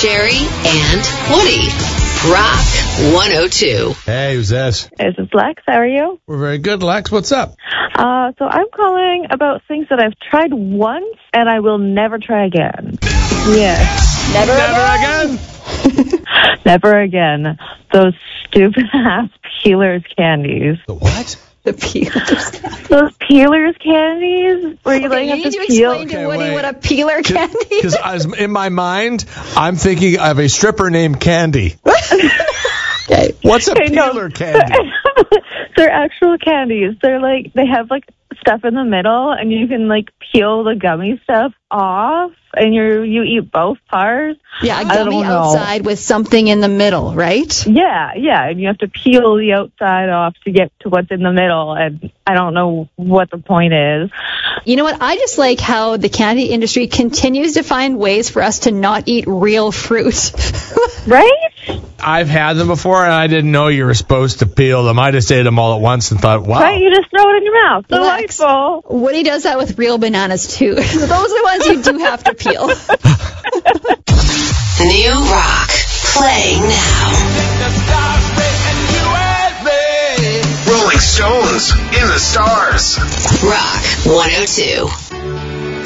Sherry, and Woody. Rock 102. Hey, who's this? This is Lex. How are you? We're very good, Lex. What's up? So I'm calling about things that I've tried once and I will never try again. Yes. Never again? Never again. Those stupid ass Peelers candies. The what? The peelers. Those Peelers candies where you like have you need to to peel. explain to Woody what a peeler candy is. Because in my mind, I'm thinking of a stripper named Candy. Okay. What's a peeler candy? They're actual candies. They're like, they have like stuff in the middle and you can like peel the gummy stuff off and you eat both parts. Yeah, a gummy outside with something in the middle, right? Yeah, and you have to peel the outside off to get to what's in the middle, and I don't know what the point is. You know what? I just like how the candy industry continues to find ways for us to not eat real fruit. Right? I've had them before, and I didn't know you were supposed to peel them. I just ate them all at once and thought, wow. Right, you just throw it in your mouth. Delightful. Woody does that with real bananas, too. Those are the ones you do have to peel. New rock. Play now. Rolling Stones in the Stars. Rock 102.